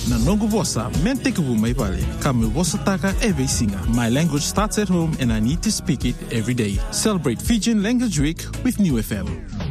Na nongo vosa, menteke wu mai vale. Kame vosa taka ewe singa. My language starts at home and I need to speak it every day. Celebrate Fijian Language Week with New FM.